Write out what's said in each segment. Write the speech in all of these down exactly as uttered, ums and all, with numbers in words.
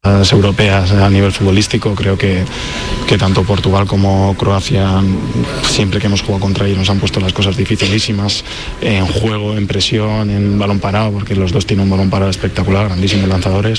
europeas a nivel futbolístico. Creo que, que tanto Portugal como Croacia, siempre que hemos jugado contra ellos, nos han puesto las cosas dificilísimas en juego, en presión, en balón parado, porque los dos tienen un balón parado espectacular, grandísimos lanzadores,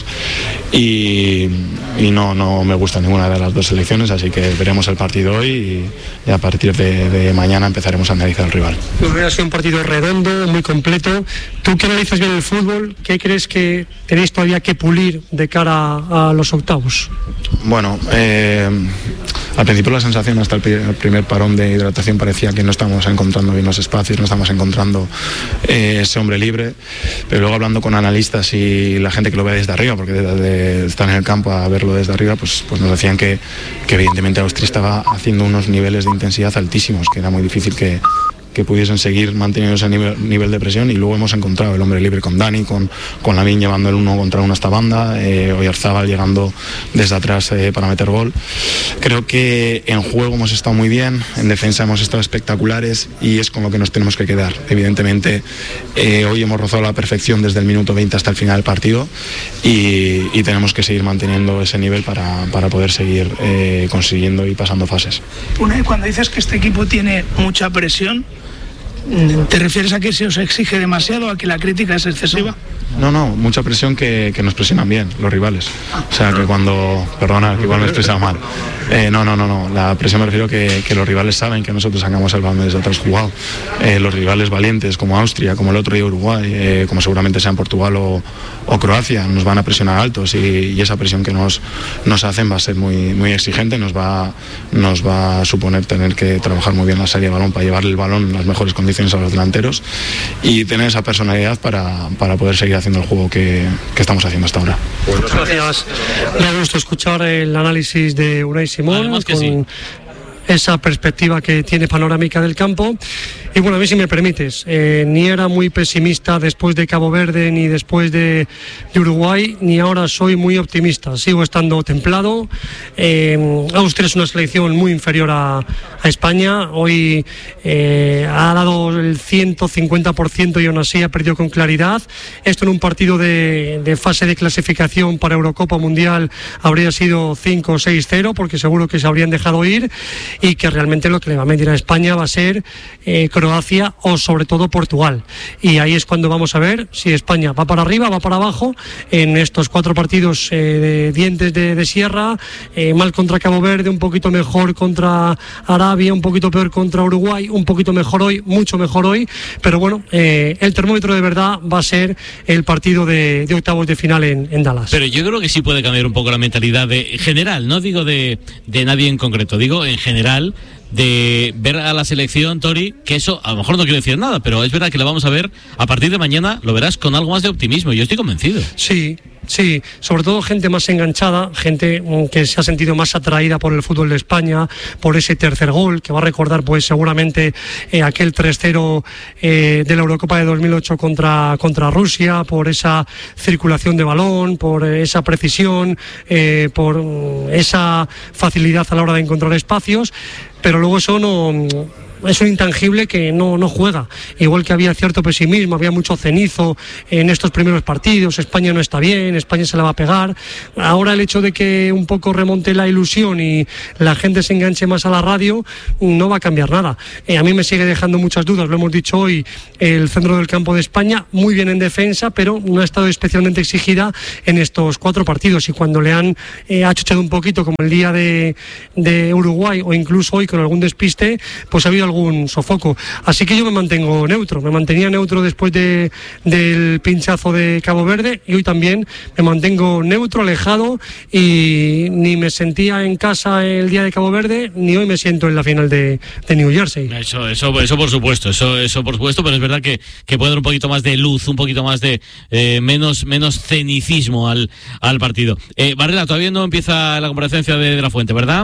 y, y no, no me gusta ninguna de las dos selecciones, así que veremos el partido hoy y, y a partir de, de mañana empezaremos a analizar al rival. Ha sido un partido redondo, muy completo. Tú que analizas bien el fútbol, ¿qué crees que tenéis todavía que pulir de cara a a los octavos? Bueno, eh, al principio la sensación hasta el primer parón de hidratación parecía que no estábamos encontrando bien los espacios, no estábamos encontrando eh, ese hombre libre, pero luego hablando con analistas y la gente que lo ve desde arriba, porque de, de estar en el campo a verlo desde arriba, pues, pues nos decían que, que evidentemente Austria estaba haciendo unos niveles de intensidad altísimos, que era muy difícil que que pudiesen seguir manteniendo ese nivel, nivel de presión, y luego hemos encontrado el hombre libre con Dani, con, con Lamine llevando el uno contra uno a esta banda, eh, Oyarzabal llegando desde atrás eh, para meter gol. Creo que en juego hemos estado muy bien, en defensa hemos estado espectaculares y es con lo que nos tenemos que quedar. Evidentemente eh, hoy hemos rozado la perfección desde el minuto veinte hasta el final del partido y, y tenemos que seguir manteniendo ese nivel para, para poder seguir eh, consiguiendo y pasando fases. Unai, cuando dices que este equipo tiene mucha presión, ¿te refieres a que se os exige demasiado, a que la crítica es excesiva? No, no, mucha presión que, que nos presionan bien los rivales. O sea, que cuando... Perdona, que igual me he expresado mal. Eh, no, no, no, no. La presión me refiero que, que los rivales saben que nosotros sacamos el balón desde atrás jugado. Eh, los rivales valientes como Austria, como el otro día Uruguay, eh, como seguramente sean Portugal o, o Croacia, nos van a presionar altos y, y esa presión que nos, nos hacen va a ser muy, muy exigente, nos va, nos va a suponer tener que trabajar muy bien la salida de balón para llevarle el balón en las mejores condiciones a los delanteros y tener esa personalidad para, para poder seguir haciendo el juego que, que estamos haciendo hasta ahora. Muchas gracias. Me ha gustado escuchar el análisis de Unai Simón con sí. esa perspectiva que tiene panorámica del campo. Y bueno, a mí si me permites, eh, ni era muy pesimista después de Cabo Verde ni después de, de Uruguay, ni ahora soy muy optimista, sigo estando templado. eh, Austria es una selección muy inferior a, a España, hoy eh, ha dado el ciento cincuenta por ciento y aún así ha perdido con claridad. Esto en un partido de, de fase de clasificación para Eurocopa Mundial habría sido cinco seis cero, porque seguro que se habrían dejado ir, y que realmente lo que le va a medir a España va a ser eh, Croacia o sobre todo Portugal, y ahí es cuando vamos a ver si España va para arriba, va para abajo en estos cuatro partidos eh, de dientes de, de sierra, eh, mal contra Cabo Verde, un poquito mejor contra Arabia, un poquito peor contra Uruguay, un poquito mejor hoy, mucho mejor hoy, pero bueno, eh, el termómetro de verdad va a ser el partido de, de octavos de final en, en Dallas. Pero yo creo que sí puede cambiar un poco la mentalidad de en general, no digo de, de nadie en concreto, digo en general, de ver a la selección, Tori, que eso a lo mejor no quiere decir nada, pero es verdad que la vamos a ver a partir de mañana, lo verás con algo más de optimismo, yo estoy convencido. Sí, sí, sobre todo gente más enganchada, gente que se ha sentido más atraída por el fútbol de España, por ese tercer gol, que va a recordar pues seguramente eh, aquel tres cero eh, de la Eurocopa de dos mil ocho contra, contra Rusia, por esa circulación de balón, por esa precisión, eh, por esa facilidad a la hora de encontrar espacios, pero luego eso no... es un intangible que no, no juega, igual que había cierto pesimismo, había mucho cenizo en estos primeros partidos, España no está bien, España se la va a pegar. Ahora el hecho de que un poco remonte la ilusión y la gente se enganche más a la radio no va a cambiar nada. Eh, a mí me sigue dejando muchas dudas, lo hemos dicho hoy, el centro del campo de España muy bien en defensa, pero no ha estado especialmente exigida en estos cuatro partidos, y cuando le han eh, achuchado un poquito, como el día de, de Uruguay o incluso hoy con algún despiste, pues ha habido algún sofoco. Así que yo me mantengo neutro, me mantenía neutro después de, del pinchazo de Cabo Verde, y hoy también me mantengo neutro, alejado, y ni me sentía en casa el día de Cabo Verde, ni hoy me siento en la final de, de New Jersey. Eso, eso, eso por supuesto, eso, eso por supuesto, pero es verdad que, que puede dar un poquito más de luz, un poquito más de eh, menos, menos cenicismo al, al partido. Eh, Barrera, todavía no empieza la comparecencia de, de la Fuente, ¿verdad?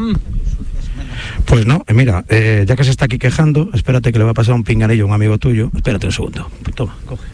Pues no, mira, eh, ya que se está aquí quejando, espérate que le va a pasar un pinganillo a un amigo tuyo. Espérate un segundo. Toma, coge.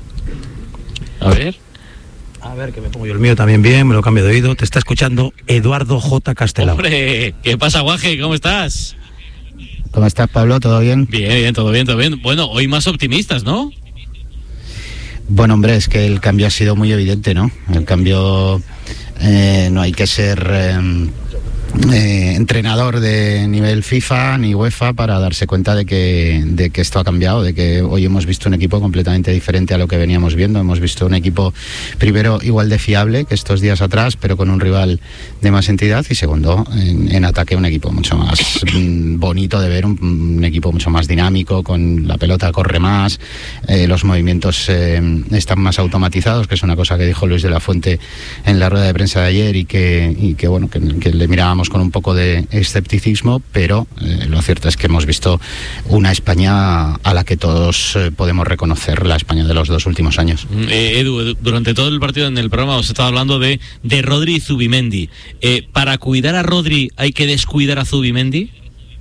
A ver. A ver, que me pongo yo el mío también bien, me lo cambio de oído. Te está escuchando Eduardo J. Castelao. Hombre, ¿qué pasa, Guaje? ¿Cómo estás? ¿Cómo estás, Pablo? ¿Todo bien? Bien, bien, todo bien, todo bien. Bueno, hoy más optimistas, ¿no? Bueno, hombre, es que el cambio ha sido muy evidente, ¿no? El cambio eh, no hay que ser eh, eh, entrenador de nivel FIFA ni UEFA para darse cuenta de que, de que esto ha cambiado, de que hoy hemos visto un equipo completamente diferente a lo que veníamos viendo. Hemos visto un equipo, primero, igual de fiable que estos días atrás, pero con un rival de más entidad, y segundo, en, en ataque un equipo mucho más bonito de ver, un, un equipo mucho más dinámico, con la pelota corre más, eh, los movimientos eh, están más automatizados, que es una cosa que dijo Luis de la Fuente en la rueda de prensa de ayer y que, y que bueno, que, que le mirábamos con un poco de escepticismo, pero eh, lo cierto es que hemos visto una España a la que todos eh, podemos reconocer, la España de los dos últimos años. Eh, Edu, Edu, durante todo el partido en el programa os estaba hablando de, de Rodri y Zubimendi. Eh, ¿Para cuidar a Rodri hay que descuidar a Zubimendi?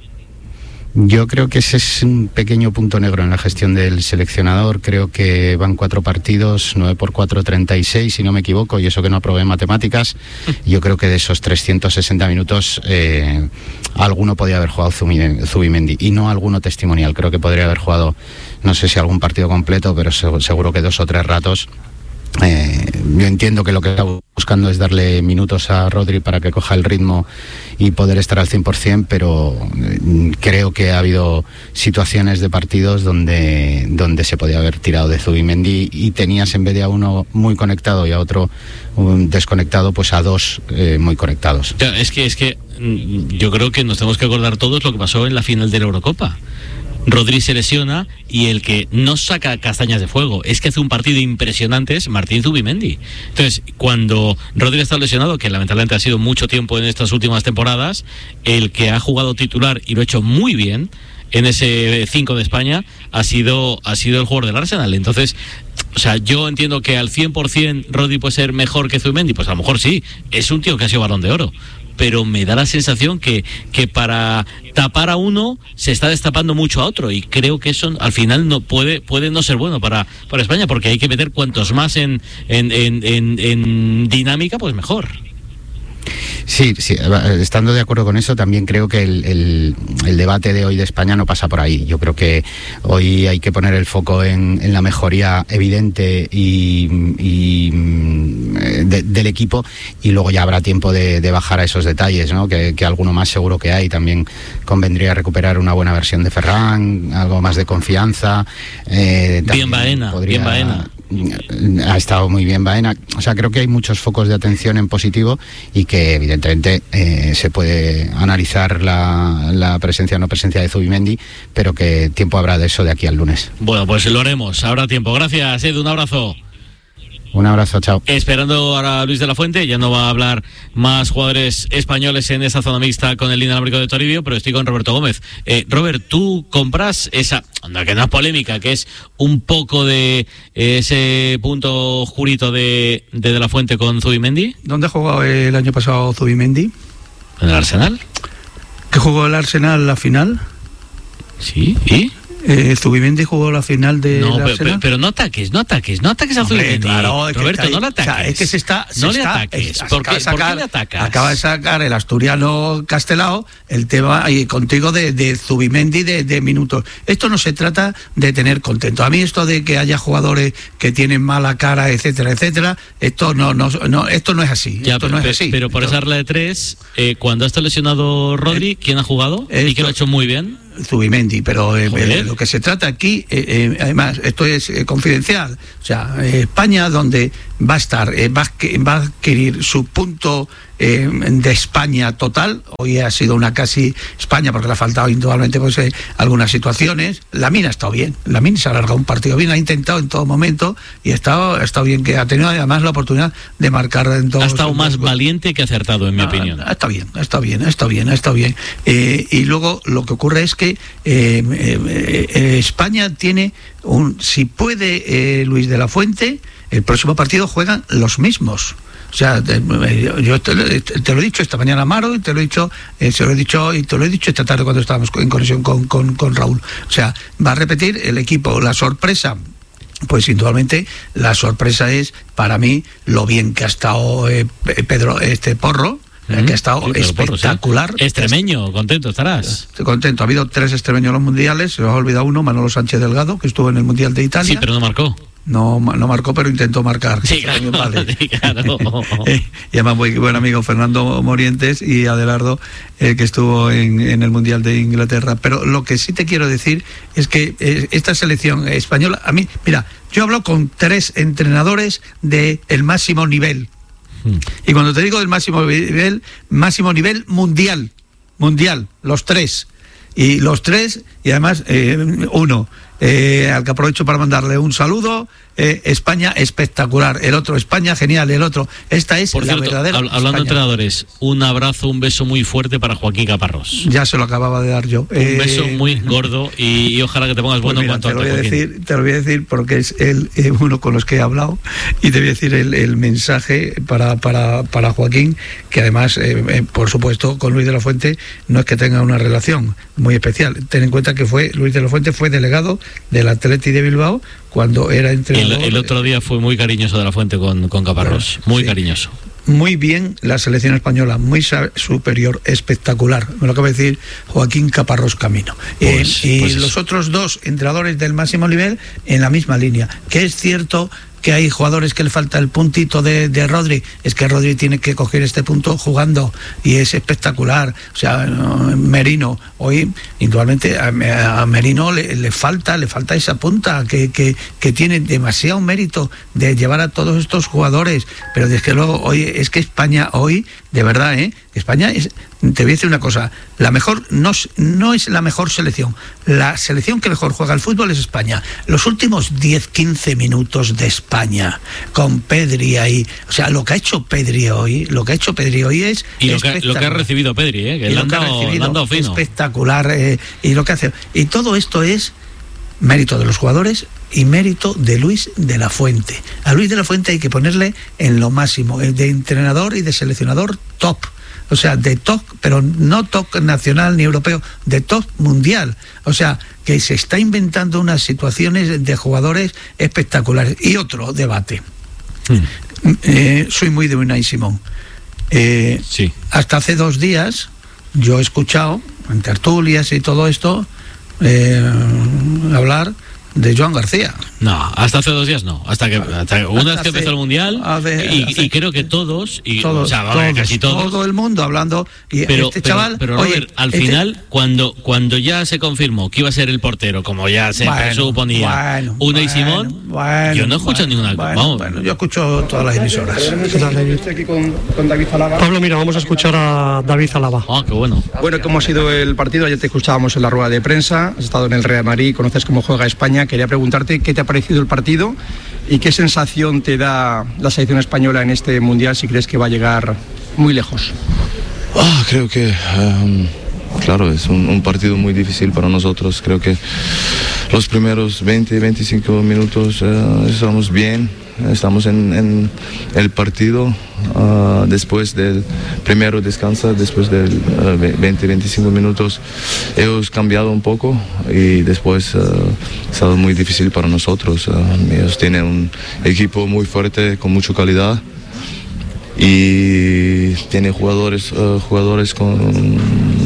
Yo creo que ese es un pequeño punto negro en la gestión del seleccionador. Creo que van cuatro partidos, nueve por cuatro, treinta y seis, si no me equivoco, y eso que no aprobé en matemáticas. Yo creo que de esos trescientos sesenta minutos, eh, alguno podía haber jugado Zubimendi, y no alguno testimonial. Creo que podría haber jugado, no sé si algún partido completo, pero seguro que dos o tres ratos. Eh, yo entiendo que lo que está buscando es darle minutos a Rodri para que coja el ritmo y poder estar al cien por ciento, pero eh, creo que ha habido situaciones de partidos donde, donde se podía haber tirado de Zubimendi y tenías, en vez de a uno muy conectado y a otro um, desconectado, pues a dos eh, muy conectados. Ya, es que, es que yo creo que nos tenemos que acordar todos lo que pasó en la final de la Eurocopa. Rodri se lesiona y el que no saca castañas de fuego, es que hace un partido impresionante, es Martín Zubimendi. Entonces, cuando Rodri está lesionado, que lamentablemente ha sido mucho tiempo en estas últimas temporadas, el que ha jugado titular y lo ha hecho muy bien en ese cinco de España ha sido, ha sido el jugador del Arsenal. Entonces, o sea, yo entiendo que al cien por ciento Rodri puede ser mejor que Zubimendi, pues a lo mejor sí, es un tío que ha sido Balón de Oro, pero me da la sensación que, que para tapar a uno se está destapando mucho a otro, y creo que eso al final no puede puede no ser bueno para, para España, porque hay que meter cuantos más en, en, en, en, en dinámica, pues mejor. Sí, sí, estando de acuerdo con eso, también creo que el, el, el debate de hoy de España no pasa por ahí. Yo creo que hoy hay que poner el foco en, en la mejoría evidente y, y de, del equipo, y luego ya habrá tiempo de, de bajar a esos detalles, ¿no? Que, que alguno más seguro que hay. También convendría recuperar una buena versión de Ferran, algo más de confianza. Eh, bien Baena, podría, bien Baena. Ha estado muy bien Baena. O sea, creo que hay muchos focos de atención en positivo y que evidentemente eh, se puede analizar la, la presencia o no presencia de Zubimendi, pero que tiempo habrá de eso de aquí al lunes. Bueno, pues lo haremos, habrá tiempo. Gracias, Edu, un abrazo. Un abrazo, chao. Esperando ahora a Luis de la Fuente, ya no va a hablar más jugadores españoles en esa zona mixta con el inalámbrico de Toribio, pero estoy con Roberto Gómez. Eh, Robert, ¿tú compras esa, no, que no es polémica, que es un poco de ese punto oscurito de, de de la Fuente con Zubimendi? ¿Dónde jugó el año pasado Zubimendi? ¿En el Arsenal? ¿Que jugó el Arsenal la final? Sí, ¿y? Eh, Zubimendi jugó la final de no, la pero, pero, pero no ataques, no ataques, no ataques a Zubimendi. Claro, Roberto, ahí, no le ataques. O sea, es que se está, se no está, le ataques. Es, ¿Por, qué, sacar, ¿Por qué le atacas? Acaba de sacar el asturiano Castelao el tema y contigo de, de Zubimendi de, de minutos. Esto no se trata de tener contento. A mí esto de que haya jugadores que tienen mala cara, etcétera, etcétera, esto no, no, no esto no es así. Ya, esto pero, no es así. Pero por esto, esa regla de tres, eh, cuando ha estado lesionado Rodri, ¿quién ha jugado? Esto, ¿y que lo ha hecho muy bien? Zubimendi, pero eh, de lo que se trata aquí, eh, eh, además, esto es eh, confidencial, o sea, eh, España, donde va a estar, eh, va, a, va a adquirir su punto eh, de España total. Hoy ha sido una casi España, porque le ha faltado indudablemente pues, eh, algunas situaciones. La mina ha estado bien, la mina se ha alargado un partido bien, ha intentado en todo momento y ha estado, ha estado bien, que ha tenido además la oportunidad de marcar en todos. Ha estado más dos... valiente que acertado, en mi ah, opinión. Está bien, está bien, está bien, está bien. Eh, y luego lo que ocurre es que eh, eh, eh, España tiene un, si puede eh, Luis de la Fuente, el próximo partido juegan los mismos. O sea, te, yo te, te lo he dicho esta mañana, Amaro, y te lo he dicho, eh, se lo he dicho y te lo he dicho esta tarde cuando estábamos en conexión con, con, con Raúl. O sea, va a repetir el equipo. La sorpresa, pues indudablemente la sorpresa es para mí lo bien que ha estado eh, Pedro este Porro. Mm-hmm. Que ha estado sí, espectacular. Porro, sí. Extremeño, contento estarás. Estoy contento. Ha habido tres extremeños en los mundiales, se os ha olvidado uno, Manolo Sánchez Delgado, que estuvo en el Mundial de Italia. Sí, pero no marcó. no, no marcó, pero intentó marcar. Sí, claro, vale. Sí, claro. Y además muy buen amigo Fernando Morientes y Adelardo, eh, que estuvo en, en el Mundial de Inglaterra. Pero lo que sí te quiero decir es que eh, esta selección española, a mí, mira, yo hablo con tres entrenadores del máximo nivel. Hmm. Y cuando te digo del máximo nivel, máximo nivel mundial, mundial, los tres. Y los tres, y además eh, uno, eh, al que aprovecho para mandarle un saludo, eh, España espectacular, el otro España genial, el otro, esta es Por la cierto, verdadera hab- hablando España. de entrenadores, un abrazo, un beso muy fuerte para Joaquín Caparrós. Ya se lo acababa de dar yo. Un eh, beso muy gordo y, y ojalá que te pongas pues bueno mira, cuanto te lo antes, voy a Joaquín. decir, te lo voy a decir porque es el eh, uno con los que he hablado, y te voy a decir el, el mensaje para, para, para Joaquín, que además, eh, eh, por supuesto, con Luis de la Fuente no es que tenga una relación muy especial. Ten en cuenta que fue Luis de la Fuente fue delegado del Atleti de Bilbao cuando era entrenador. El, el otro día fue muy cariñoso de la Fuente con, con Caparrós, muy sí. cariñoso. Muy bien la selección española, muy sa- superior, espectacular. Me lo acaba de decir Joaquín Caparrós Camino. Pues, eh, y pues los eso. otros dos entrenadores del máximo nivel en la misma línea. Que es cierto que hay jugadores que le falta el puntito de, de Rodri, es que Rodri tiene que coger este punto jugando y es espectacular. O sea, Merino, hoy indudablemente a, a Merino le, le falta le falta esa punta que, que, que tiene demasiado mérito de llevar a todos estos jugadores, pero desde que luego hoy es que España hoy, de verdad, ¿eh? España es, te voy a decir una cosa, la mejor no, no es la mejor selección, la selección que mejor juega al fútbol es España. Los últimos diez quince minutos de España con Pedri ahí, o sea, lo que ha hecho Pedri hoy, lo que ha hecho Pedri hoy es Y lo que, lo que ha recibido Pedri, ¿eh? que y le han lo que ha dado, recibido, le han dado fino. espectacular, eh, y lo que hace, y todo esto es mérito de los jugadores y mérito de Luis de la Fuente. A Luis de la Fuente hay que ponerle en lo máximo, de entrenador y de seleccionador top. O sea, de top, pero no top nacional ni europeo, de top mundial. O sea, que se está inventando unas situaciones de jugadores espectaculares. Y otro debate. Mm. Eh, soy muy de Unai Simón. Eh, sí. Hasta hace dos días yo he escuchado en tertulias y todo esto eh, hablar de Joan García. No, hasta hace dos días no. Hasta que hasta una vez que empezó el Mundial, hace, y, hace, y creo que todos, y, todos, o sea, todos casi todos. todo el mundo hablando. Y pero, este pero, chaval. pero oye, Robert, al este, final, cuando, cuando ya se confirmó que iba a ser el portero, como ya se bueno, suponía, bueno, Unai bueno, Simón, bueno, yo no escucho bueno, ninguna. Bueno, vamos. bueno, yo escucho todas las emisoras. Pablo, mira, vamos a escuchar a David Alaba. Ah, qué bueno. Bueno, ¿cómo ha sido el partido? Ayer te escuchábamos en la rueda de prensa, has estado en el Real Madrid, conoces cómo juega España. Quería preguntarte qué te ha parecido el partido y qué sensación te da la selección española en este Mundial, si crees que va a llegar muy lejos. Ah, creo que, um, claro, es un, un partido muy difícil para nosotros. Creo que los primeros veinte, veinticinco minutos uh, estamos bien. Estamos en, en el partido, uh, después del primero descanso, después del uh, veinte, veinticinco minutos hemos cambiado un poco y después uh, ha estado muy difícil para nosotros. Uh, ellos tienen un equipo muy fuerte, con mucha calidad y tiene jugadores, uh, jugadores con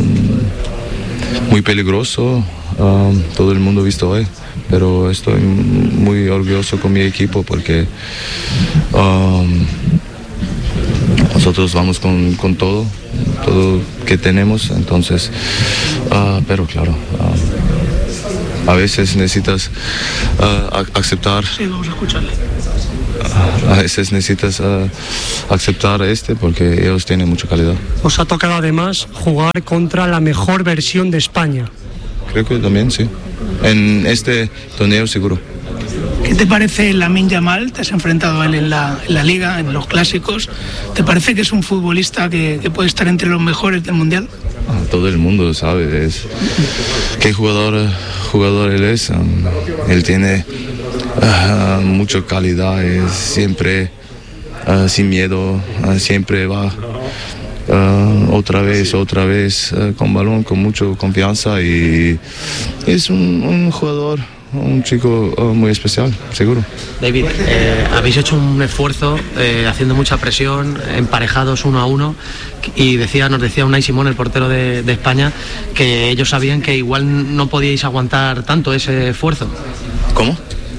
muy peligrosos, uh, todo el mundo ha visto hoy. Pero estoy muy orgulloso con mi equipo porque um, nosotros vamos con, con todo, todo que tenemos, entonces, uh, pero claro, uh, a veces necesitas uh, aceptar. Sí, vamos a escucharle. A veces necesitas uh, aceptar este porque ellos tienen mucha calidad. Os ha tocado además jugar contra la mejor versión de España. Creo que también, sí. En este torneo seguro. ¿Qué te parece Lamine Yamal? Te has enfrentado a él en la, en la Liga, en los clásicos. ¿Te parece que es un futbolista que, que puede estar entre los mejores del Mundial? Ah, todo el mundo sabe es, qué jugador, jugador él es. Um, él tiene uh, mucha calidad, es siempre uh, sin miedo, uh, siempre va uh, otra vez, otra vez uh, con balón, con mucha confianza y es un, un jugador, un chico uh, muy especial, seguro. David, eh, habéis hecho un esfuerzo eh, haciendo mucha presión, emparejados uno a uno, y decía, nos decía Unai Simón, el portero de, de España, que ellos sabían que igual no podíais aguantar tanto ese esfuerzo. ¿Cómo?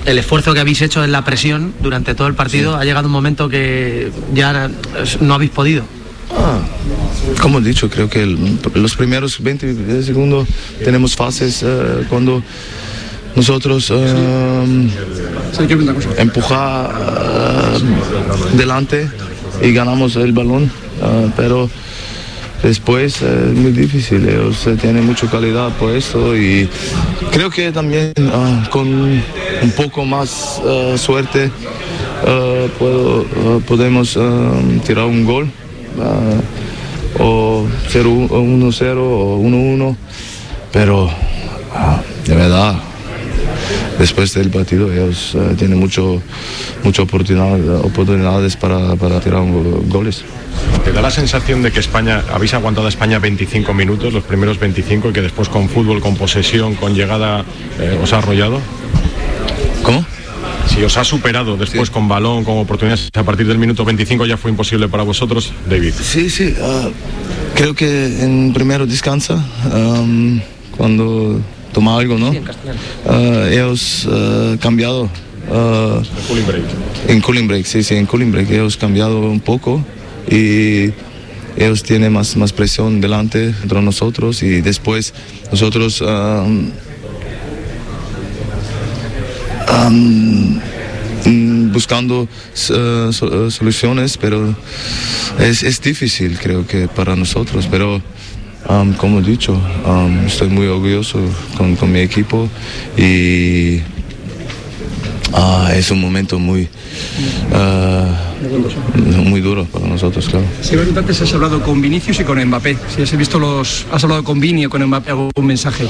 el esfuerzo que habéis hecho en la presión durante todo el partido, sí. Ha llegado un momento que ya no habéis podido. Ah, como he dicho, creo que el, los primeros veinte segundos tenemos fases uh, cuando nosotros uh, empujar uh, delante y ganamos el balón, uh, pero después es uh, muy difícil. Ellos uh, tienen mucha calidad por eso y creo que también uh, con un poco más uh, suerte uh, puedo, uh, podemos uh, tirar un gol. Uh, o cero uno cero o uno uno, pero uh, de verdad después del partido ellos uh, tienen mucho mucha oportunidad, oportunidades para, para tirar un, goles. ¿Te da la sensación de que España, habéis aguantado a España veinticinco minutos, los primeros veinticinco, y que después con fútbol, con posesión, con llegada eh, os ha arrollado? ¿Cómo? Si os ha superado después, sí, con balón, con oportunidades, a partir del minuto veinticinco ya fue imposible para vosotros, David. Sí, sí, uh, creo que en primero descansa, um, cuando toma algo, ¿no? Sí, en castellano. Uh, ellos uh, cambiado. Uh, en cooling break. En cooling break, sí, sí, en cooling break. Ellos cambiado un poco y ellos tienen más, más presión delante entre nosotros y después nosotros... Um, Um, buscando uh, so, uh, soluciones, pero es, es difícil, creo que para nosotros, pero um, como he dicho, um, estoy muy orgulloso con, con mi equipo y uh, es un momento muy uh, muy duro para nosotros, claro. Si antes has hablado con Vinicius y con Mbappé, si has visto los, has hablado con Vini o con Mbappé, algún mensaje.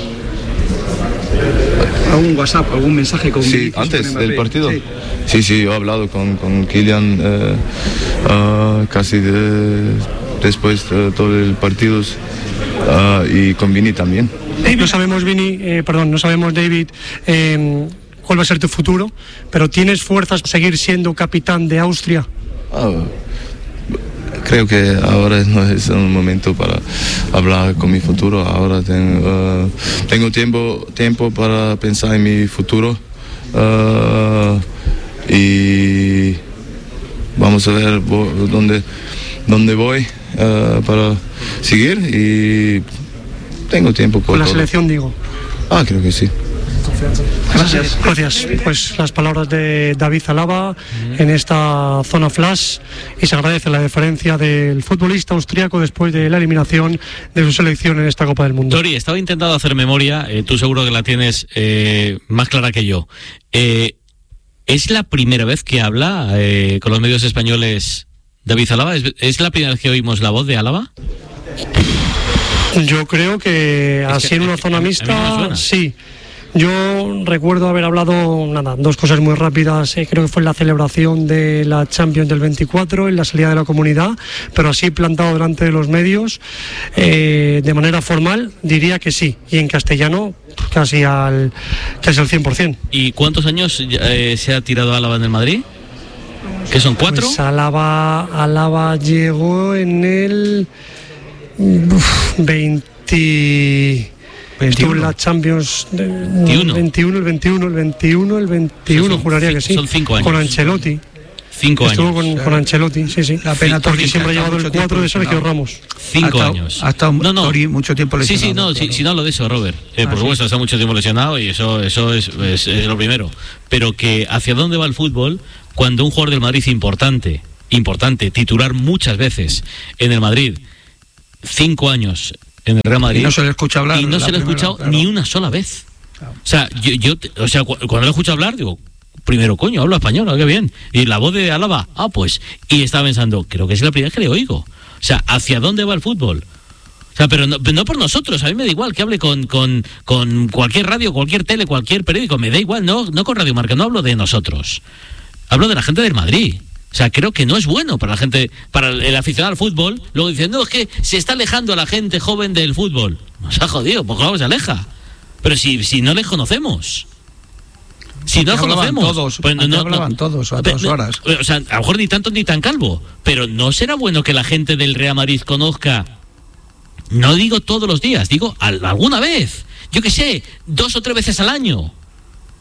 ¿Algún WhatsApp, algún mensaje con Sí, antes del partido. Sí. sí, sí, yo he hablado con, con Kylian eh, uh, casi de, después de todo el partido uh, y con Vini también. No sabemos, Vini, eh, perdón, no sabemos, David, eh, cuál va a ser tu futuro, pero ¿tienes fuerzas para seguir siendo capitán de Austria? Uh, Creo que ahora no es un momento para hablar con mi futuro. Ahora tengo, uh, tengo tiempo, tiempo para pensar en mi futuro uh, y vamos a ver dónde, dónde voy uh, para seguir y tengo tiempo por ¿Con la todo. selección, digo? Ah, creo que sí. Gracias. Gracias. Pues las palabras de David Alaba en esta zona flash, y se agradece la deferencia del futbolista austriaco después de la eliminación de su selección en esta Copa del Mundo. Tori, estaba intentando hacer memoria, eh, tú seguro que la tienes eh, más clara que yo. Eh, ¿Es la primera vez que habla eh, con los medios españoles David Alaba? ¿Es, ¿Es la primera vez que oímos la voz de Alaba? Yo creo que así que, en una zona mixta, no sí. Yo recuerdo haber hablado, nada, dos cosas muy rápidas, eh, creo que fue en la celebración de la Champions del veinticuatro, en la salida de la Comunidad, pero así plantado delante de los medios, eh, de manera formal, diría que sí, y en castellano casi al, casi al cien por ciento. ¿Y cuántos años eh, se ha tirado Alaba en el Madrid? ¿Qué son, cuatro? Pues Alaba, Alaba llegó en el uf, veinte... Estuvo en la Champions de, veintiuno. veintiuno, el veintiuno, el veintiuno, el veintiuno, son, juraría que sí. Son cinco años. Con Ancelotti. Cinco Estuvo años. Con, con Ancelotti, sí, sí. La pena porque siempre ha llevado el cuatro de Sergio Ramos. Cinco ha años. Ha estado no, no. Tori mucho tiempo lesionado. Sí, sí, no, si, si no lo de eso, Robert. Eh, ah, por supuesto, sí. Está mucho tiempo lesionado y eso, eso es, es, es lo primero. Pero que hacia dónde va el fútbol cuando un jugador del Madrid importante, importante, titular muchas veces en el Madrid, cinco años en el Real Madrid, y no se le escucha hablar, y no se le ha escuchado claro. ni una sola vez. Claro. O sea, yo, yo o sea, cuando le escucho hablar digo, primero, coño, hablo español, qué bien. Y la voz de Alaba, ah, pues, y estaba pensando, creo que es la primera vez que le oigo. O sea, ¿hacia dónde va el fútbol? O sea, pero no, pero no por nosotros, a mí me da igual que hable con, con, con cualquier radio, cualquier tele, cualquier periódico, me da igual, no, no con Radio Marca, no hablo de nosotros. Hablo de la gente del Madrid. O sea, creo que no es bueno para la gente, para el aficionado al fútbol. Luego dicen, no, es que se está alejando a la gente joven del fútbol. Nos ha jodido, pues claro, se aleja. Pero si, si no les conocemos. Si no los conocemos. Todos, pues no, no, hablaban no, todos a todas horas. O sea, a lo mejor ni tanto ni tan calvo. Pero no será bueno que la gente del Real Madrid conozca, no digo todos los días, digo alguna vez. Yo qué sé, dos o tres veces al año.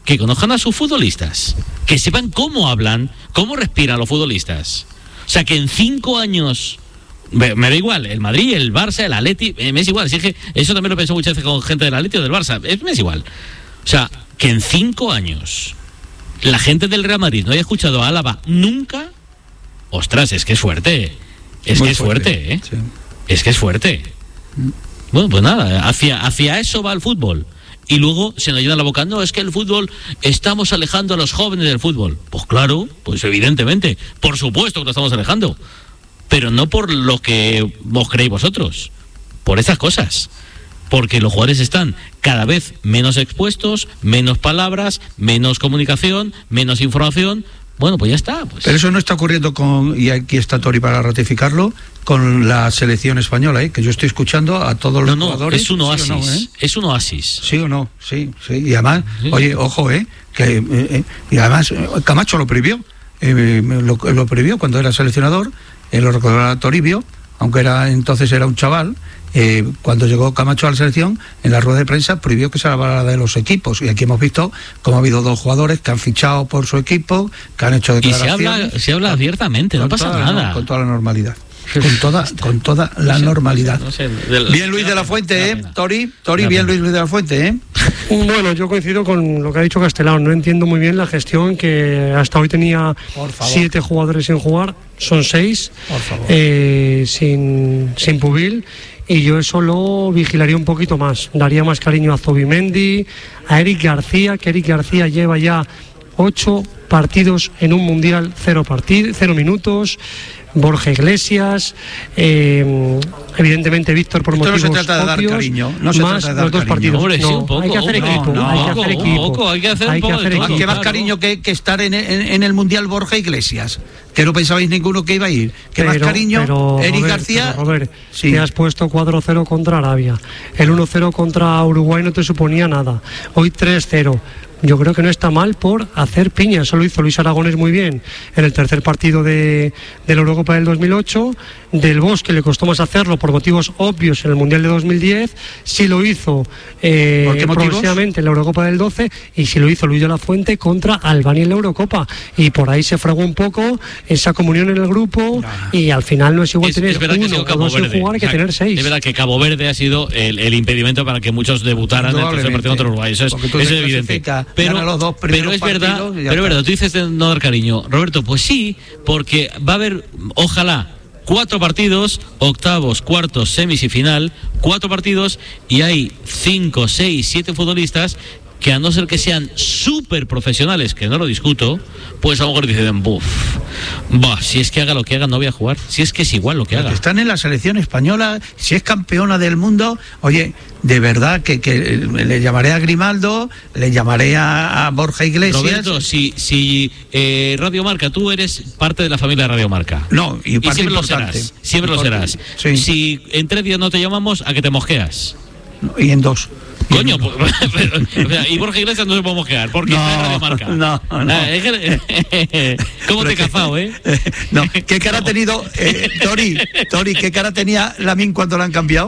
que conozcan a sus futbolistas, que sepan cómo hablan, cómo respiran los futbolistas. O sea, que en cinco años, me, me da igual, el Madrid, el Barça, el Atleti, me es igual, si es que eso también lo pensó muchas veces con gente del Atleti o del Barça, me es igual. O sea, que en cinco años la gente del Real Madrid no haya escuchado a Álava nunca, ostras, es que es fuerte, es Muy que es fuerte, fuerte ¿eh? Sí. Es que es fuerte. Bueno, pues nada, hacia, hacia eso va el fútbol. Y luego se nos llena la boca, no, es que el fútbol, estamos alejando a los jóvenes del fútbol. Pues claro, pues evidentemente, por supuesto que lo estamos alejando, pero no por lo que vos creéis vosotros, por esas cosas, porque los jugadores están cada vez menos expuestos, menos palabras, menos comunicación, menos información. Bueno, pues ya está. Pues. Pero eso no está ocurriendo con, y aquí está Tori para ratificarlo, con la selección española, ¿eh? Que yo estoy escuchando a todos los no, no, jugadores. Es un oasis, ¿sí o no, eh? es un oasis. Sí o no, sí, sí. Y además, sí. oye, ojo, ¿eh? Que, eh, eh, y además, Camacho lo prohibió, eh, lo, lo prohibió cuando era seleccionador, eh, lo recordaba Toribio, aunque era entonces era un chaval. Eh, cuando llegó Camacho a la selección, en la rueda de prensa prohibió que se hablara de los equipos, y aquí hemos visto cómo ha habido dos jugadores que han fichado por su equipo, que han hecho declaraciones. Y se habla, se habla abiertamente, no pasa toda, nada. No, con toda la normalidad. Con toda, con toda la normalidad. No sé, del, bien Luis de la Fuente, ¿eh? Tori, Tori, bien Luis de la Fuente, ¿eh? Bueno, yo coincido con lo que ha dicho Castelao. No entiendo muy bien la gestión, que hasta hoy tenía siete jugadores sin jugar, son seis, eh, sin, sin Pubil. Y yo eso lo vigilaría un poquito más. Daría más cariño a Zubimendi, a Eric García, que Eric García lleva ya ocho partidos en un mundial, cero, partid- cero minutos. Borja Iglesias, eh, evidentemente Víctor por Esto motivos no se trata de obvios, dar cariño, no se más trata de dar los dos cariño. partidos. Hombre, sí, no, un poco, hay que hacer no, equipo, no, hay que poco, hacer equipo, poco, hay que hacer un hay que poco hacer de todo. equipo. ¿Qué más claro. cariño que, que estar en, en, en el Mundial Borja Iglesias? Que no pensabais ninguno que iba a ir. ¿Qué pero, más cariño? Pero, Eric Robert, García. pero, Robert, sí. Te has puesto cuatro cero contra Arabia. El uno cero contra Uruguay no te suponía nada. Hoy tres cero. Yo creo que no está mal por hacer piña. Eso lo hizo Luis Aragonés muy bien en el tercer partido de, de la Eurocopa del dos mil ocho. Del Bosque le costó más hacerlo por motivos obvios en el Mundial de dos mil diez. Sí lo hizo eh, ¿Por qué motivos? progresivamente en la Eurocopa del doce. Y sí lo hizo Luis de la Fuente contra Albania en la Eurocopa. Y por ahí se fragó un poco esa comunión en el grupo. No. Y al final no es igual es, tener es verdad uno que o dos sin jugar, o sea, que tener seis. Es verdad que Cabo Verde ha sido el, el impedimento para que muchos debutaran en el tercer partido contra Uruguay. Eso es, eso es evidente. Pero, los dos pero es verdad, pero es verdad, tú dices de no dar cariño, Roberto, pues sí, porque va a haber, ojalá, cuatro partidos, octavos, cuartos, semis y final, cuatro partidos, y hay cinco, seis, siete futbolistas que, a no ser que sean súper profesionales, que no lo discuto, pues a lo mejor dicen, buf, bah, si es que haga lo que haga no voy a jugar, si es que es igual lo que haga. Están en la selección española, si es campeona del mundo, oye, de verdad que, que le llamaré a Grimaldo, le llamaré a, a Borja Iglesias. Roberto, si, si eh, Radio Marca, tú eres parte de la familia de Radio Marca. No, y, y parte siempre importante. lo serás, siempre lo serás. Sí. Si en tres días no te llamamos, ¿a que te mosqueas? No, y en dos. Coño, pues, y Borja Iglesias no se puede mosquear, porque no, está en Radio Marca. No, no. Ah, es que, ¿cómo Pero te he cazado, eh? No, ¿qué cara ha tenido, eh, Tori, Tori, qué cara tenía Lamine cuando la han cambiado?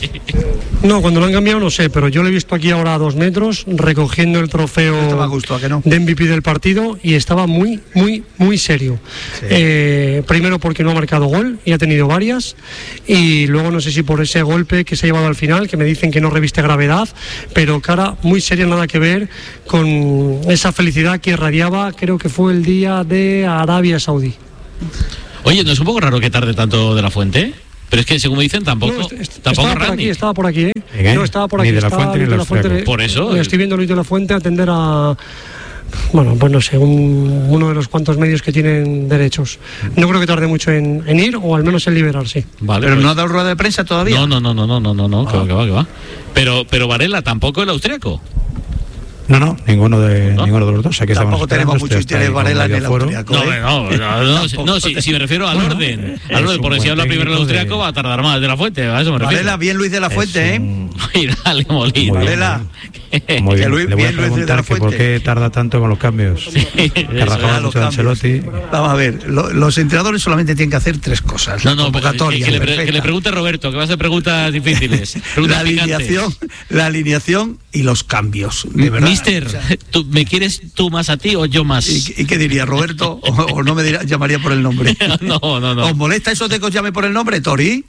No, cuando lo han cambiado no sé, pero yo lo he visto aquí ahora a dos metros, recogiendo el trofeo a gusto, ¿a que no? de M V P del partido, y estaba muy, muy, muy serio. Sí. Eh, primero porque no ha marcado gol, y ha tenido varias, y luego no sé si por ese golpe que se ha llevado al final, que me dicen que no reviste gravedad, pero cara muy seria, nada que ver con esa felicidad que irradiaba, creo que fue el día de Arabia Saudí. Oye, ¿no es un poco raro que tarde tanto de la Fuente? Pero es que, según me dicen, tampoco, no, est- tampoco estaba por aquí, estaba por aquí, ¿eh? ¿Eh? No, estaba por aquí. Ni de la estaba Fuente ni de la Fuente. Por eso. Le estoy viendo a Luis de la Fuente atender a... Bueno, pues no sé, un, uno de los cuantos medios que tienen derechos. No creo que tarde mucho en, en ir, o al menos en liberarse. Vale, pero pues, no ha dado rueda de prensa todavía. No, no, no, no, no, no, no, no, ah. que va, que va, que va. Pero, pero Varela, tampoco el austriaco. No, no, ninguno de ¿No? ninguno de los dos. Aquí Tampoco tenemos mucho interés Varela en el foro. austriaco. No, ¿eh? no, no, no, no, no si, si me refiero al Bueno, orden. es Al orden, un porque si buen habla primero el técnico austriaco de- va a tardar más de la Fuente, a eso me refiero. Varela, bien Luis de la Fuente, ¿eh? un- Y dale, Molina. Muy bien, Varela. Muy Que bien. Luis- Le voy a bien Luis de la preguntar que por Fuente. qué tarda tanto con los cambios. Que Eso, rajaba ya, los mucho de Ancelotti. Vamos a ver, lo- los entrenadores solamente tienen que hacer tres cosas. No, La no, pero que, convocatoria, que le, pre- perfecta. que le pregunte Roberto, que va a hacer preguntas difíciles. Preguntas la alineación, picantes. la alineación y los cambios. De verdad. Mister, ¿tú, ¿me quieres tú más a ti o yo más? ¿Y, y qué diría, Roberto? ¿O, o no me diría, llamaría por el nombre? No, no, no. ¿Os molesta eso de que os llame por el nombre, Tori?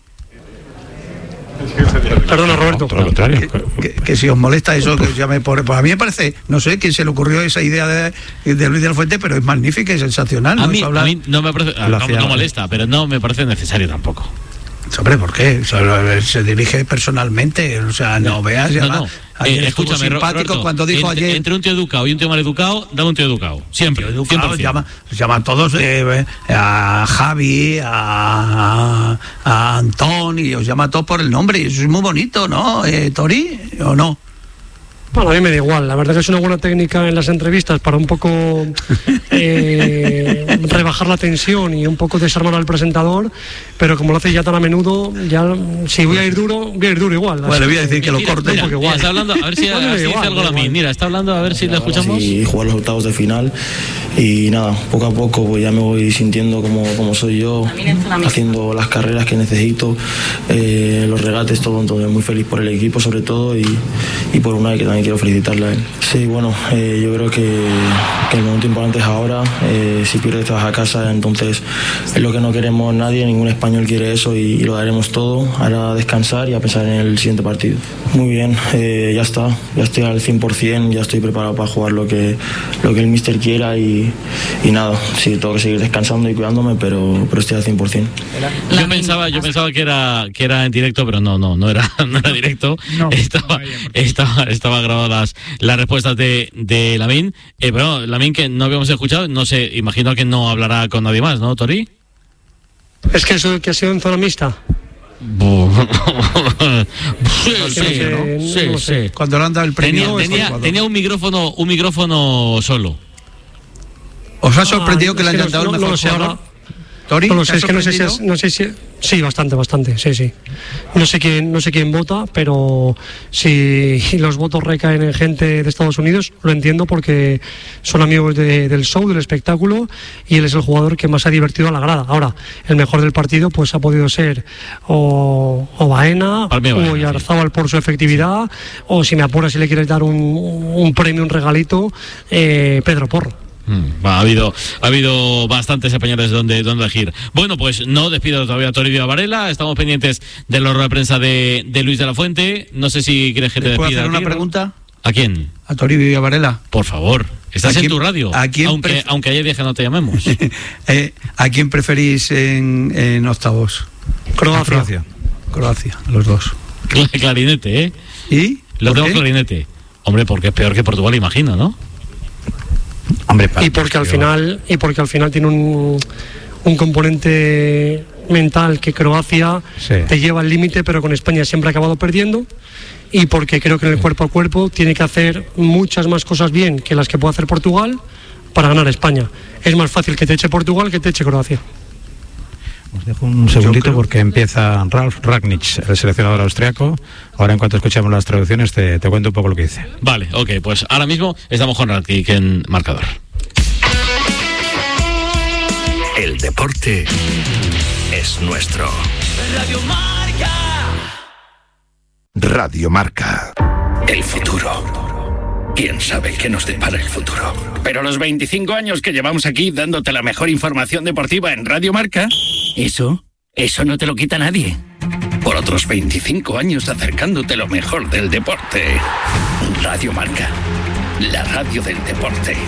Perdona, Roberto. Por lo contrario. Que, que, que si os molesta eso, que os llame por... Pues a mí me parece, no sé quién se le ocurrió esa idea de, de Luis de la Fuente, pero es magnífica y sensacional. A, ¿no? mí, hablar... a mí no me parece, no, no molesta, pero no me parece necesario tampoco. Hombre, ¿por qué? Se dirige personalmente, o sea, no, no veas, ya no, va. no. Ayer eh, escúchame, simpático Roberto, cuando dijo entre, ayer... entre un tío educado y un tío mal educado, dame un tío educado, siempre, tío educado, cien por ciento. llama, llama a todos, eh, a Javi, a, a Antón, y os llama a todos por el nombre, y eso es muy bonito, ¿no, eh, Tori? ¿O no? Bueno, a mí me da igual, la verdad que es una buena técnica en las entrevistas para un poco eh, rebajar la tensión y un poco desarmar al presentador, pero como lo hace ya tan a menudo, ya si voy a ir duro, voy a ir duro igual. Bueno, le voy a decir que lo corte. Mira, mira, está hablando, a ver si, a ver si dice algo Lamine. Mira, está hablando, a ver si le escuchamos. Y jugar los octavos de final y nada, poco a poco pues ya me voy sintiendo como, como soy yo, haciendo las carreras que necesito, eh, los regates, todo, todo, muy feliz por el equipo sobre todo y, y por una que también quiero felicitarle a él. Sí, bueno, eh, yo creo que, que el momento importante es ahora, eh, si pierdes te vas a casa, entonces es lo que no queremos nadie, ningún español quiere eso y, y lo daremos todo, ahora a descansar y a pensar en el siguiente partido. Muy bien, eh, ya está, ya estoy al cien por ciento, ya estoy preparado para jugar lo que, lo que el míster quiera y, y nada, sí, tengo que seguir descansando y cuidándome, pero, pero estoy al cien por ciento. Yo pensaba, yo pensaba que era que era en directo, pero no, no, no era, no era directo. No, estaba, estaba, estaba grabado las, las respuestas de, de Lamine. Eh, pero Lamine, que no habíamos escuchado, no sé, imagino que no hablará con nadie más, ¿no, Tori? Es que eso que ha sido en zona mixta. sí, sí, ¿no? sí, no sé. sí. Cuando le han dado el premio. Tenía, tenía, tenía un micrófono, un micrófono solo. ¿Os ha sorprendido ah, que le hayan dado no, el mejor no, jugador? ahora, Tori, no lo sé, es que no sé si es, no sé si sí, bastante, bastante, sí, sí. No sé quién, no sé quién vota, pero si los votos recaen en gente de Estados Unidos, lo entiendo porque son amigos de, del show, del espectáculo, y él es el jugador que más ha divertido a la grada. Ahora, el mejor del partido, pues ha podido ser o, o Baena, Baena, o Yarzábal sí. por su efectividad, o si me apuras, si le quieres dar un, un premio, un regalito, eh, Pedro Porro. Mm, ha habido ha habido bastantes españoles donde, donde elegir. Bueno, pues no despido todavía a Toribio Varela. Estamos pendientes de la rueda de prensa de, de Luis de la Fuente. No sé si quieres que te despida. ¿Puedo hacer una pregunta? ¿A quién? A Toribio Varela. Por favor. Estás en tu radio. ¿A quién aunque, pref- aunque ayer dije no te llamemos. eh, ¿A quién preferís en, en octavos? Croacia. Croacia. Croacia, los dos. Clarinete, ¿eh? ¿Y? Los dos clarinete. Hombre, porque es peor que Portugal, imagino, ¿no? Hombre, y porque al final y porque al final tiene un, un componente mental que Croacia sí. te lleva al límite, pero con España siempre ha acabado perdiendo, y porque creo que en el cuerpo a cuerpo tiene que hacer muchas más cosas bien que las que puede hacer Portugal para ganar a España. Es más fácil que te eche Portugal que te eche Croacia. Os dejo un segundito porque empieza Ralf Rangnick, el seleccionador austriaco. Ahora, en cuanto escuchemos las traducciones, te, te cuento un poco lo que dice. Vale, ok, pues ahora mismo estamos con Rangnick en marcador. El deporte es nuestro. Radio Marca. Radio Marca. El futuro. ¿Quién sabe qué nos depara el futuro? Pero los veinticinco años que llevamos aquí dándote la mejor información deportiva en Radio Marca, eso, eso no te lo quita nadie. Por otros veinticinco años acercándote lo mejor del deporte. Radio Marca, la radio del deporte.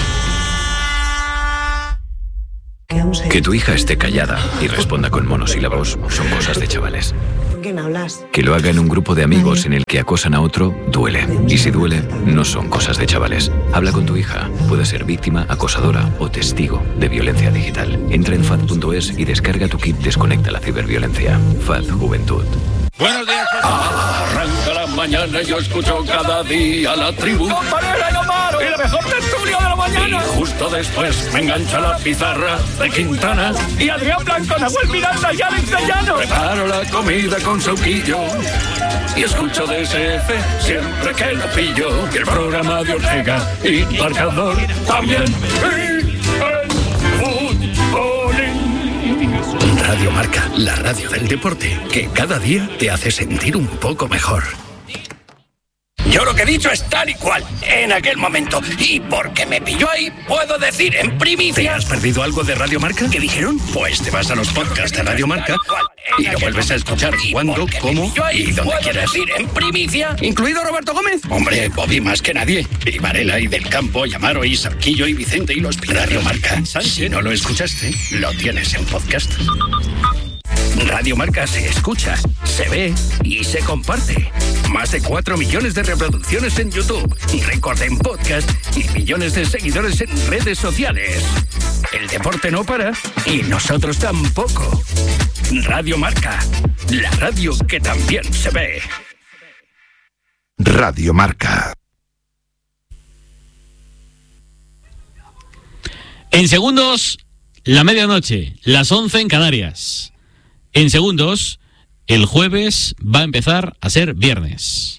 Que tu hija esté callada y responda con monosílabos son cosas de chavales. ¿Con quién hablas? Que lo haga en un grupo de amigos en el que acosan a otro, duele. Y si duele, no son cosas de chavales. Habla con tu hija. Puede ser víctima, acosadora o testigo de violencia digital. Entra en F A D punto es y descarga tu kit Desconecta la ciberviolencia. F A D Juventud. Buenos días. Arranca la mañana y yo escucho cada día la tribu. ¡Compañera y Omar! ¡Y la mejor tertulia de la mañana! Y justo después me engancha la pizarra de Quintana. Y Adrián Blanco, Nahuel Miranda y Alex de Llano. Preparo la comida con sauquillo y escucho D S F siempre que lo pillo. Y el programa de Ortega y Marcador también. Y el fútbolín. Radio Marca, la radio del deporte, que cada día te hace sentir un poco mejor. Yo lo que he dicho es tal y cual, en aquel momento. Y porque me pilló ahí, puedo decir en primicia... ¿Te has perdido algo de Radio Marca? ¿Qué dijeron? Pues te vas a los podcasts de Radio Marca y lo vuelves a escuchar cuando, cómo y donde quieras. Ir en primicia, incluido Roberto Gómez. Hombre, Bobby más que nadie. Y Varela y Del Campo, Yamaro y Sarquillo y Vicente y los Radio Marca. Si no lo escuchaste, lo tienes en podcast. Radio Marca se escucha, se ve y se comparte. Más de cuatro millones de reproducciones en YouTube, récord en podcast y millones de seguidores en redes sociales. El deporte no para y nosotros tampoco. Radio Marca, la radio que también se ve. Radio Marca. En segundos, la medianoche, las once en Canarias. En segundos, el jueves va a empezar a ser viernes.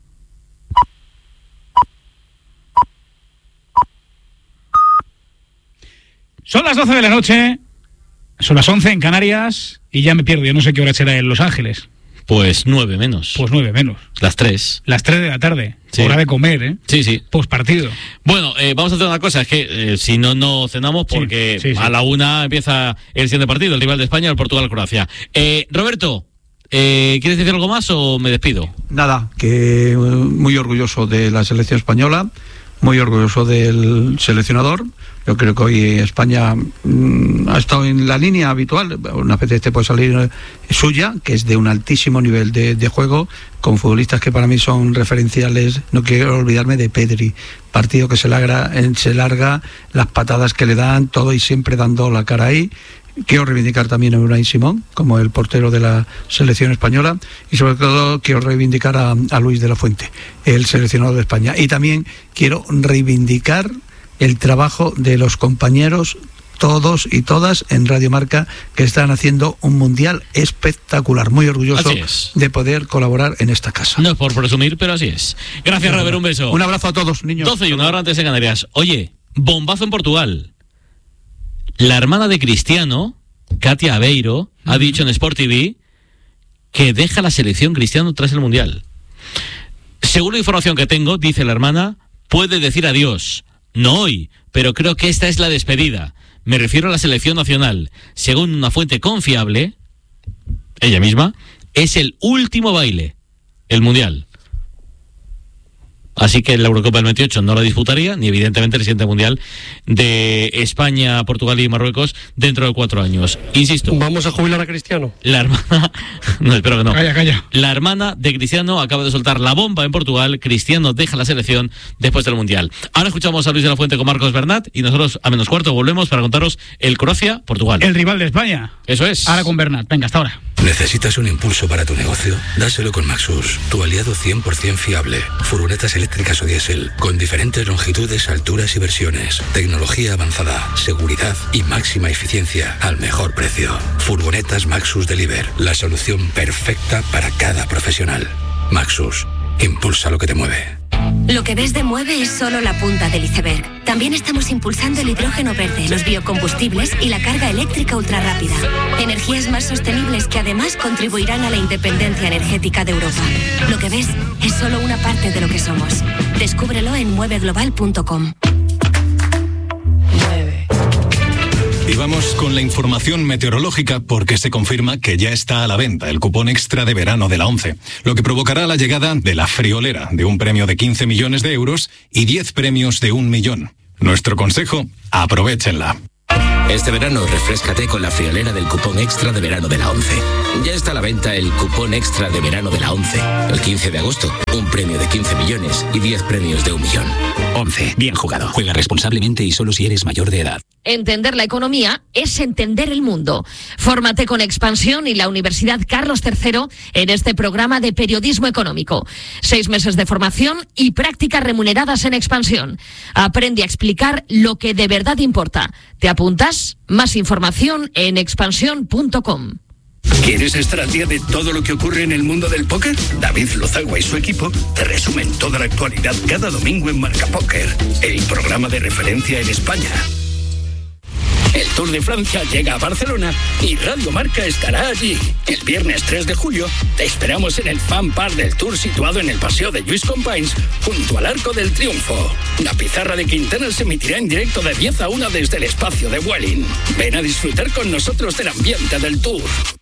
Son las doce de la noche, son las once en Canarias y ya me pierdo, yo no sé qué hora será en Los Ángeles. Pues nueve menos. Pues nueve menos. Las tres. Las tres de la tarde. Sí. Hora de comer, ¿eh? Sí, sí. Pues partido. Bueno, eh, vamos a hacer una cosa, es que eh, si no, no cenamos porque sí, sí, sí. a la una empieza el siguiente partido, el rival de España, el Portugal-Croacia. Eh, Roberto, eh, ¿quieres decir algo más o me despido? Nada, que eh, muy orgulloso de la selección española, muy orgulloso del seleccionador. Yo creo que hoy España mmm, ha estado en la línea habitual, una vez este puede salir eh, suya, que es de un altísimo nivel de, de juego, con futbolistas que para mí son referenciales. No quiero olvidarme de Pedri, partido que se larga, se larga, las patadas que le dan, todo y siempre dando la cara ahí. Quiero reivindicar también a Unai Simón como el portero de la selección española y sobre todo quiero reivindicar a, a Luis de la Fuente, el seleccionador de España. Y también quiero reivindicar el trabajo de los compañeros, todos y todas en Radio Marca, que están haciendo un mundial espectacular. Muy orgulloso de poder colaborar en esta casa. No es por presumir, pero así es. Gracias, Bueno, Robert, un beso. Un abrazo a todos, niños. doce y una hora antes en Canarias. Oye, bombazo en Portugal. La hermana de Cristiano, Katia Aveiro, uh-huh. ha dicho en Sport T V que deja la selección Cristiano tras el mundial. Según la información que tengo, dice la hermana, puede decir adiós. No hoy, pero creo que esta es la despedida. Me refiero a la selección nacional. Según una fuente confiable, ella misma, es el último baile, el mundial. Así que la Eurocopa del veintiocho no la disputaría, ni evidentemente el siguiente mundial de España, Portugal y Marruecos dentro de cuatro años. Insisto. ¿Vamos a jubilar a Cristiano? La hermana... No, espero que no. Calla, calla. La hermana de Cristiano acaba de soltar la bomba en Portugal. Cristiano deja la selección después del mundial. Ahora escuchamos a Luis de la Fuente con Marcos Bernat y nosotros a menos cuarto volvemos para contaros el Croacia-Portugal. El rival de España. Eso es. Ahora con Bernat. Venga, hasta ahora. ¿Necesitas un impulso para tu negocio? Dáselo con Maxus, tu aliado cien por ciento fiable. Furgonetas eléctricas o diésel, con diferentes longitudes, alturas y versiones. Tecnología avanzada, seguridad y máxima eficiencia al mejor precio. Furgonetas Maxus Deliver, la solución perfecta para cada profesional. Maxus, impulsa lo que te mueve. Lo que ves de Mueve es solo la punta del iceberg. También estamos impulsando el hidrógeno verde, los biocombustibles y la carga eléctrica ultrarrápida. Energías más sostenibles que además contribuirán a la independencia energética de Europa. Lo que ves es solo una parte de lo que somos. Descúbrelo en mueve global punto com. Y vamos con la información meteorológica porque se confirma que ya está a la venta el cupón extra de verano de la ONCE, lo que provocará la llegada de la friolera de un premio de quince millones de euros y diez premios de un millón. Nuestro consejo, aprovéchenla. Este verano refréscate con la friolera del cupón extra de verano de la ONCE. Ya está a la venta el cupón extra de verano de la ONCE. El quince de agosto, un premio de quince millones y diez premios de un millón. ONCE, bien jugado. Juega responsablemente y solo si eres mayor de edad. Entender la economía es entender el mundo. Fórmate con Expansión y la Universidad Carlos tercero en este programa de periodismo económico. Seis meses de formación y prácticas remuneradas en Expansión. Aprende a explicar lo que de verdad importa. ¿Te apuntas? Más información en expansión punto com. ¿Quieres estar al día de todo lo que ocurre en el mundo del póker? David Lozagua y su equipo te resumen toda la actualidad cada domingo en Marca Póker, el programa de referencia en España. El Tour de Francia llega a Barcelona y Radio Marca estará allí. El viernes tres de julio te esperamos en el Fan Park del Tour situado en el Paseo de Lluís Companys junto al Arco del Triunfo. La pizarra de Quintana se emitirá en directo de diez a una desde el espacio de Vueling. Ven a disfrutar con nosotros del ambiente del Tour.